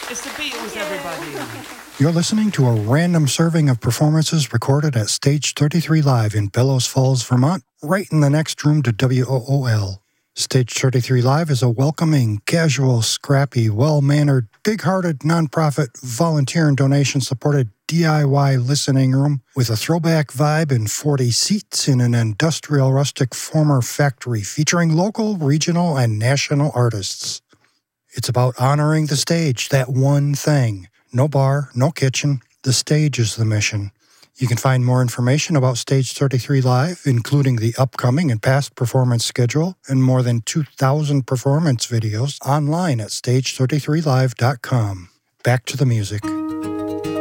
It's the Beatles, everybody. You're listening to a random serving of performances recorded at Stage 33 Live in Bellows Falls, Vermont, right in the next room to WOOL. Stage 33 Live is a welcoming, casual, scrappy, well-mannered, big-hearted, nonprofit, volunteer and donation-supported DIY listening room with a throwback vibe and 40 seats in an industrial rustic former factory featuring local, regional, and national artists. It's about honoring the stage, that one thing. No bar, no kitchen. The stage is the mission. You can find more information about Stage 33 Live, including the upcoming and past performance schedule and more than 2,000 performance videos online at stage33live.com. Back to the music.